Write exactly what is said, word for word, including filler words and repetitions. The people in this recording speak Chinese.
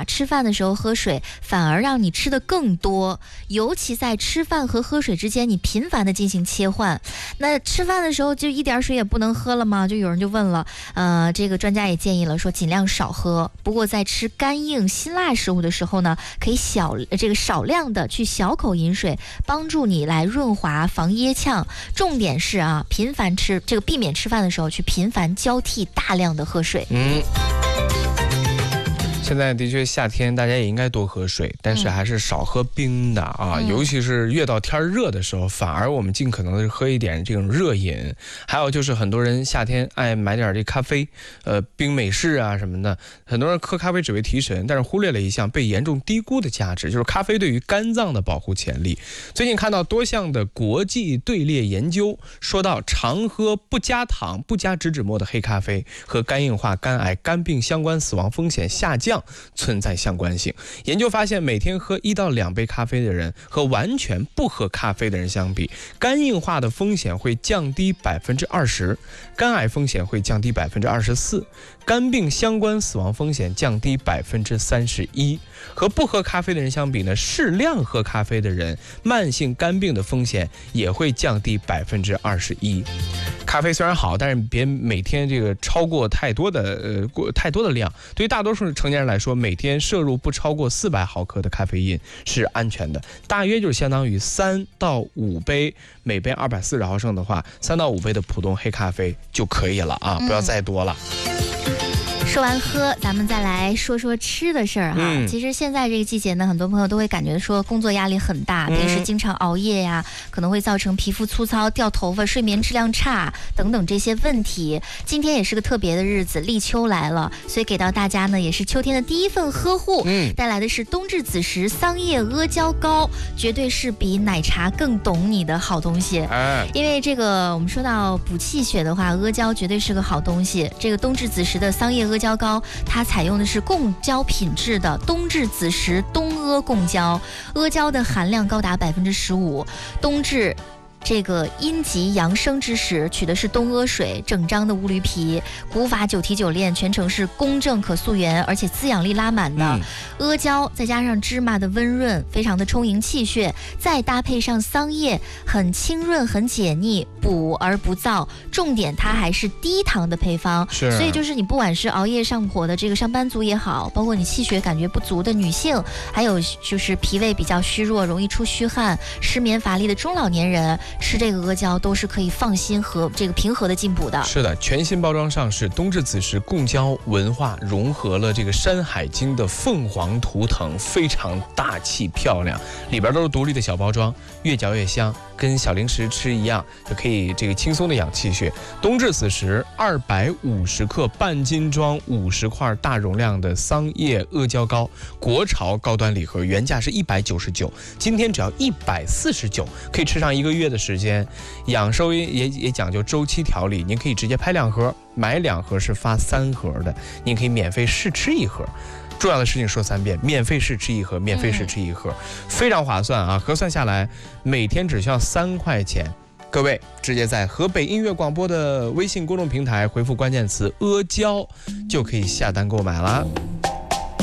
吃饭的时候喝水，反而让你吃的更多，尤其在吃饭和喝水之间，你频繁的进行切换。那吃饭的时候就一点水也不能喝了吗？就有人就问了，呃，这个专家也建议了，说尽量少喝。不过在吃干硬辛辣食物的时候呢，可以小这个少量的去小口饮水，帮助你来润滑防噎呛。重点是啊，频繁吃这个避免吃饭的时候去频繁交替大量的喝水。 嗯。现在的确夏天大家也应该多喝水，但是还是少喝冰的啊、嗯、尤其是越到天热的时候，反而我们尽可能的喝一点这种热饮。还有就是很多人夏天爱买点这咖啡，呃冰美式啊什么的，很多人喝咖啡只为提神，但是忽略了一项被严重低估的价值，就是咖啡对于肝脏的保护潜力。最近看到多项的国际队列研究说到，常喝不加糖不加植脂末的黑咖啡和肝硬化、肝癌、肝病相关死亡风险下降存在相关性。研究发现，每天喝一到两杯咖啡的人和完全不喝咖啡的人相比，肝硬化的风险会降低百分之二十，肝癌风险会降低百分之二十四，肝病相关死亡风险降低百分之三十一。和不喝咖啡的人相比呢，适量喝咖啡的人，慢性肝病的风险也会降低百分之二十一。咖啡虽然好，但是别每天这个超过太多的呃过太多的量。对于大多数成年人来说，每天摄入不超过四百毫克的咖啡因是安全的，大约就是相当于三到五杯，每杯二百四十毫升的话，三到五杯的普通黑咖啡就可以了啊，不要再多了。 说完喝，咱们再来说说吃的事儿哈、嗯。其实现在这个季节呢，很多朋友都会感觉说工作压力很大，平时经常熬夜呀，可能会造成皮肤粗糙、掉头发、睡眠质量差等等这些问题。今天也是个特别的日子，立秋来了，所以给到大家呢也是秋天的第一份呵护，嗯，带来的是冬至子时桑叶阿胶糕，绝对是比奶茶更懂你的好东西。哎，因为这个我们说到补气血的话，阿胶绝对是个好东西。这个冬至子时的桑叶阿胶糕，它采用的是贡胶品质的冬至子时冬阿贡胶，阿胶的含量高达百分之十五。冬至这个阴极阳生之时，取的是冬阿水，整张的乌驴皮，古法九提九炼，全程是公正可溯源，而且滋养力拉满的、嗯、阿胶，再加上芝麻的温润，非常的充盈气血，再搭配上桑叶，很清润很解腻，补而不燥。重点它还是低糖的配方，是，所以就是你不管是熬夜上火的这个上班族也好，包括你气血感觉不足的女性，还有就是脾胃比较虚弱、容易出虚汗、失眠乏力的中老年人，吃这个阿胶都是可以放心和这个平和的进补的。 是的，全新包装上市，冬至子时贡胶文化融合了这个《山海经》的凤凰图腾，非常大气漂亮，里边都是独立的小包装，越嚼越香，跟小零食吃一样，就可以这个轻松的养气血。冬至子时，二百五十克半斤装五十块大容量的桑叶阿胶糕，国潮高端礼盒，原价是一百九十九，今天只要一百四十九，可以吃上一个月的时间。养收也也讲究周期调理，您可以直接拍两盒，买两盒是发三盒的，您可以免费试吃一盒。重要的事情说三遍，免费试吃一盒，免费试吃一盒，非常划算啊！核算下来，每天只需要三块钱。各位直接在河北音乐广播的微信公众平台回复关键词阿胶，就可以下单购买了。